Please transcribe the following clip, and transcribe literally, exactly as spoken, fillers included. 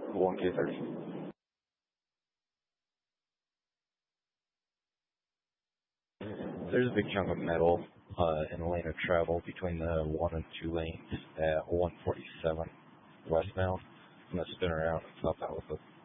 one K thirty. There's a big chunk of metal uh, in the lane of travel between the one and two lanes at one forty-seven westbound. I'm gonna spin around and stop out with it.